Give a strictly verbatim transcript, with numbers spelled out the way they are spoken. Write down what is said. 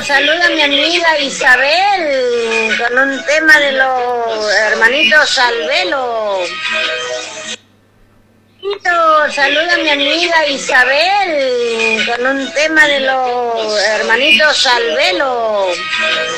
saluda a mi amiga Isabel con un tema de los hermanitos al velo. Saluda a mi amiga Isabel con un tema de los hermanitos al velo.